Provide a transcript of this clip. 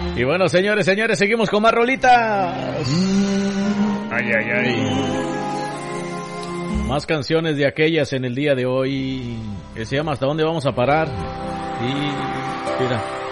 Y bueno, señores, seguimos con más rolitas. Ay, ay, ay. Más canciones de aquellas en el día de hoy, que se llama ¿Hasta dónde vamos a parar? Y mira,